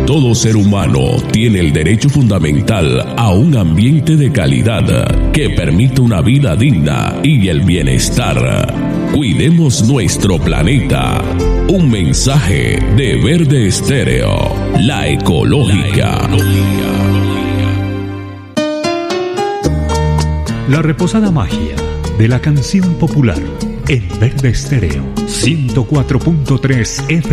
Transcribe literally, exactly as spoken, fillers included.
todo ser humano tiene el derecho fundamental a un ambiente de calidad que permita una vida digna y el bienestar. Cuidemos nuestro planeta. Un mensaje de Verde Estéreo, la ecológica. La reposada magia de la canción popular en Verde Estéreo ciento cuatro punto tres F M.